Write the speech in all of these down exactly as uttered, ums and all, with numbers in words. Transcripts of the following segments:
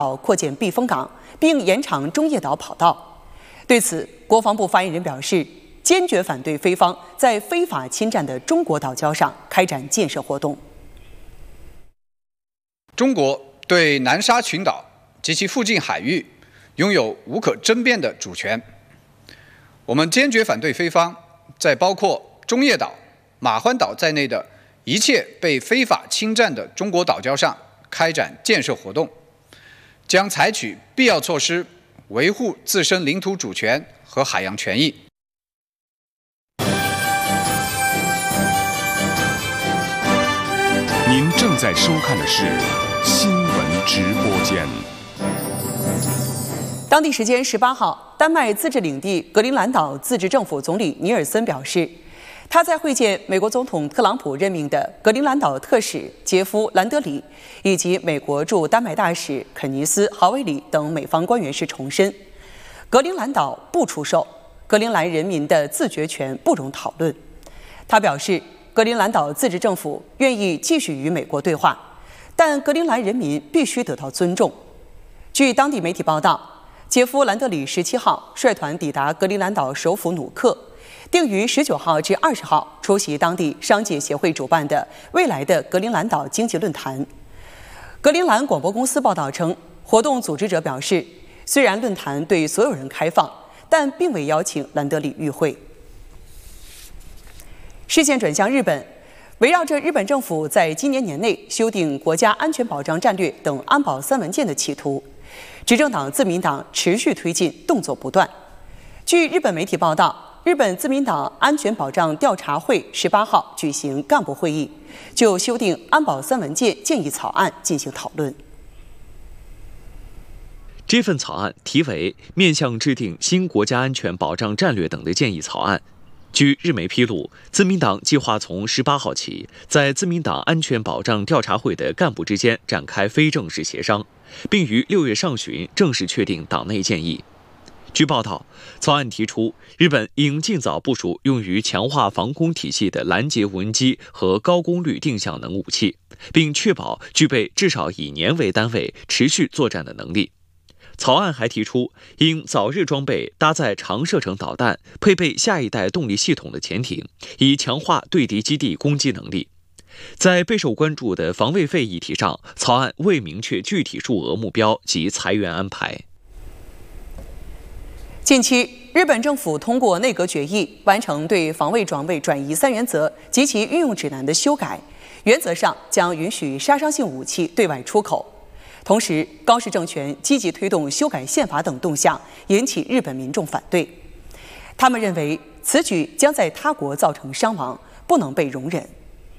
扩建避风港，并延长中业岛跑道。对此，国防部发言人表示，坚决反对菲方在非法侵占的中国岛礁上开展建设活动。 中国对南沙群岛及其附近海域拥有无可争辩的主权。我们坚决反对菲方在包括中业岛、马欢岛在内的一切被非法侵占的中国岛礁上开展建设活动，将采取必要措施维护自身领土主权和海洋权益。 您正在收看的是新闻直播间。 当地时间十八号，丹麦自治领地格陵兰岛自治政府总理尼尔森表示，他在会见美国总统特朗普任命的格陵兰岛特使杰夫·兰德里以及美国驻丹麦大使肯尼斯·豪维里等美方官员时重申，格陵兰岛不出售，格陵兰人民的自决权不容讨论。他表示，格陵兰岛自治政府愿意继续与美国对话，但格陵兰人民必须得到尊重。据当地媒体报道，杰夫·兰德里十七号率团抵达格陵兰岛首府努克，定于十九号至二十号出席当地商界协会主办的未来的格陵兰岛经济论坛。格陵兰广播公司报道称，活动组织者表示，虽然论坛对所有人开放，但并未邀请兰德里与会。视线转向日本，围绕着日本政府在今年年内修订国家安全保障战略等安保三文件的企图，执政党自民党持续推进，动作不断。据日本媒体报道，日本自民党安全保障调查会十八号举行干部会议，就修订安保三文件建议草案进行讨论。 这份草案题为《面向制定新国家安全保障战略等的建议草案》。据日媒披露，自民党计划从十八号起，在自民党安全保障调查会的干部之间展开非正式协商，并于六月上旬正式确定党内建议。据报道，草案提出，日本应尽早部署用于强化防空体系的拦截无人机和高功率定向能武器，并确保具备至少以年为单位持续作战的能力。草案还提出，应早日装备搭载长射程导弹、配备下一代动力系统的潜艇，以强化对敌基地攻击能力。在备受关注的防卫费议题上，草案未明确具体数额目标及裁员安排。 近期，日本政府通过内阁决议，完成对防卫装备转移三原则及其运用指南的修改，原则上将允许杀伤性武器对外出口。同时，高市政权积极推动修改宪法等动向，引起日本民众反对。他们认为此举将在他国造成伤亡，不能被容忍。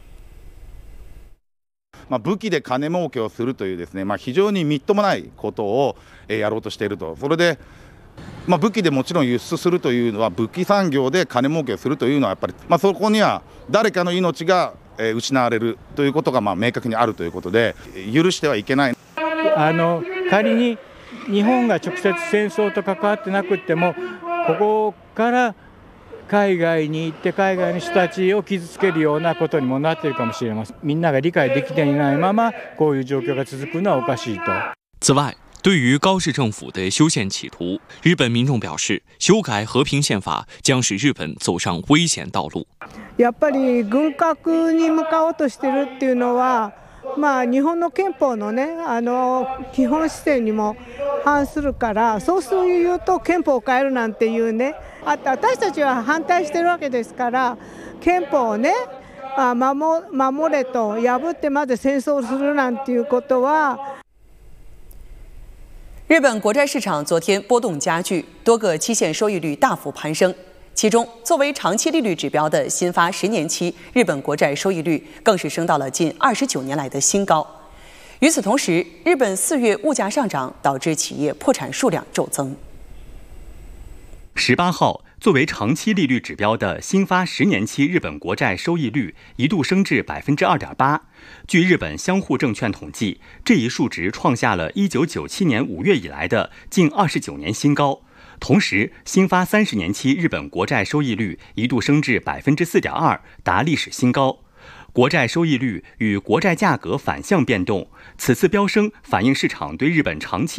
まあ武器で金儲けをするというですね、まあ非常にみっともないことをやろうとしていると。それで、まあ武器でもちろん輸出するというのは武器産業で金儲けをするというのはやっぱり、まあそこには誰かの命が失われるということがまあ明確にあるということで、許してはいけない。 あの仮に日本が直接戦争と関わってなくても、ここから海外に行って海外の人たちを傷つけるようなことにもなっているかもしれません。みんなが理解できていないままこういう状況が続くのはおかしいと。 此外，对于高市政府的修宪企图，日本民众表示，修改和平宪法将使日本走上危险道路。 やっぱり軍拡に向かおうとしてるっていうのは。まあ、日本の憲法のね、あの基本姿勢にも反するから、そうすると憲法を変えるなんていうね、あと私たちは反対してるわけですから、憲法をね、あ 守, 守れと破ってまで戦争するなんていうことは。 日本国债市场昨天波动加剧，多个期限收益率大幅攀升。其中，作为长期利率指标的新发十年期日本国债收益率更是升到了近二十九年来的新高。与此同时，日本四月物价上涨导致企业破产数量骤增。 十八号，作为长期利率指标的新发十年期日本国债收益率一度升至百分之二点八。据日本相互证券统计，这一数值创下了一九九七年五月以来的近二十九年新高。同时，新发三十年期日本国债收益率一度升至百分之四点二，达历史新高。国债收益率与国债价格反向变动，此次飙升反映市场对日本长期